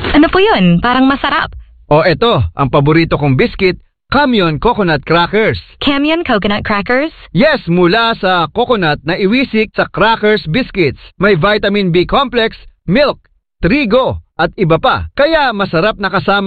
Ano po yun? Parang masarap. O eto, ang paborito kong biscuit, Camion Coconut Crackers. Camion Coconut Crackers? Yes, mula sa coconut na iwisik sa crackers biscuits. May vitamin B complex, milk, trigo, at iba pa. Kaya masarap na kasama